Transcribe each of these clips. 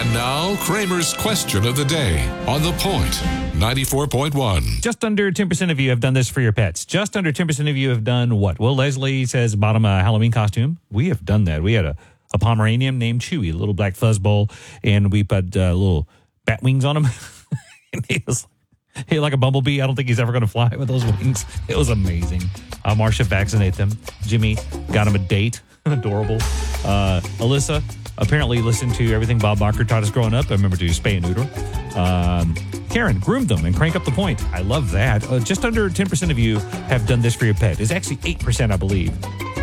And now, Kramer's question of the day on The Point, 94.1. Just under 10% of you have done this for your pets. Just under 10% of you have done what? Well, Leslie says bought him a Halloween costume. We have done that. We had a Pomeranian named Chewy, a little black fuzzball, and we put little bat wings on him. And he was like a bumblebee. I don't think he's ever going to fly with those wings. It was amazing. Marcia vaccinated them. Jimmy got him a date. Adorable. Alyssa apparently listened to everything Bob Barker taught us growing up. I remember to spay and neuter. Karen groomed them and crank up the point. I love that. Just under 10% of you have done this for your pet. It's actually 8%, I believe.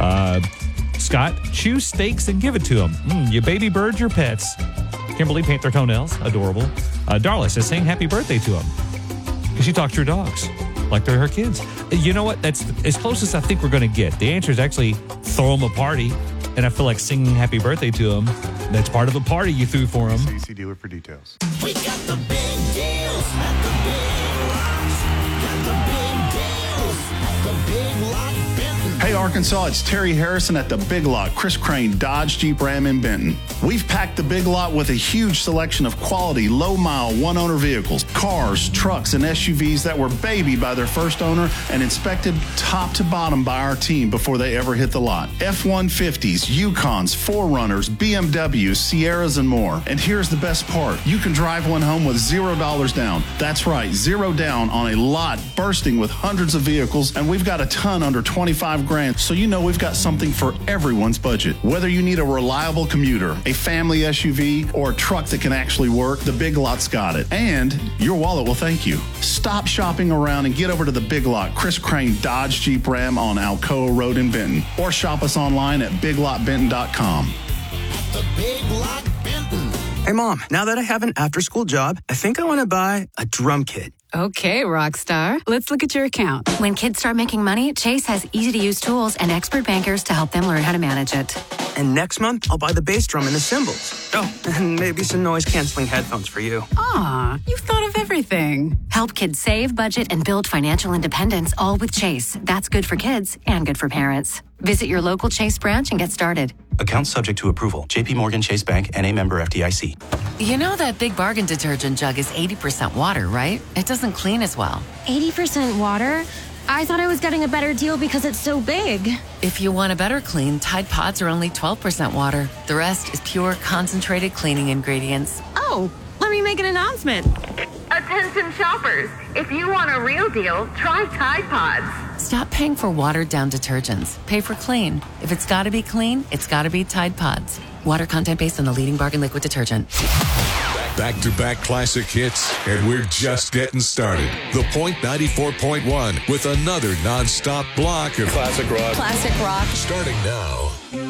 Scott, choose steaks and give it to them. You baby bird your pets. Kimberly, paint their toenails. Adorable. Darla says, sing happy birthday to them. Because she talks to her dogs like they're her kids. You know what? That's as close as I think we're going to get. The answer is actually throw them a party. And I feel like singing happy birthday to them. That's part of the party you threw for them. CC Dealer for details. We got the big deals at the Big Lots. Got the big deals at the Big Lot Benton. Hey Arkansas, it's Terry Harrison at the Big Lot, Chris Crane Dodge Jeep Ram in Benton. We've packed the Big Lot with a huge selection of quality, low-mile, one-owner vehicles, cars, trucks, and SUVs that were babied by their first owner and inspected top to bottom by our team before they ever hit the lot. F-150s, Yukons, 4Runners, BMWs, Sierras, and more. And here's the best part. You can drive one home with $0 down. That's right, $0 down on a lot bursting with hundreds of vehicles, and we've got a ton under 25 grand, so you know we've got something for everyone's budget. Whether you need a reliable commuter, a family SUV, or a truck that can actually work, the Big Lot's got it. And your wallet will thank you. Stop shopping around and get over to the Big Lot, Chris Crane Dodge Jeep Ram on Alcoa Road in Benton. Or shop us online at biglotbenton.com. The Big Lot Benton. Hey, Mom, now that I have an after-school job, I think I want to buy a drum kit. Okay, Rockstar. Let's look at your account. When kids start making money, Chase has easy-to-use tools and expert bankers to help them learn how to manage it. And next month, I'll buy the bass drum and the cymbals. Oh, and maybe some noise-canceling headphones for you. Aw, you've thought of everything. Help kids save, budget, and build financial independence, all with Chase. That's good for kids and good for parents. Visit your local Chase branch and get started. Account subject to approval. J.P. Morgan Chase Bank, N.A. member FDIC. You know that Big Bargain detergent jug is 80% water, right? It doesn't clean as well. 80% water? I thought I was getting a better deal because it's so big. If you want a better clean, Tide Pods are only 12% water. The rest is pure, concentrated cleaning ingredients. Oh, let me make an announcement. Attention shoppers, if you want a real deal, try Tide Pods. Stop paying for watered-down detergents. Pay for clean. If it's got to be clean, it's got to be Tide Pods. Water content based on the leading bargain liquid detergent. Back-to-back classic hits, and we're just getting started. The Point 94.1 with another non-stop block of Classic rock. Classic rock. starting now.